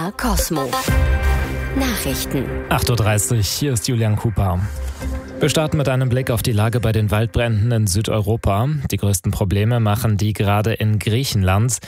MDR Cosmo. Nachrichten. 8:30 Uhr, hier ist Julian Cooper. Wir starten mit einem Blick auf die Lage bei den Waldbränden in Südeuropa. Die größten Probleme machen die gerade in Griechenland.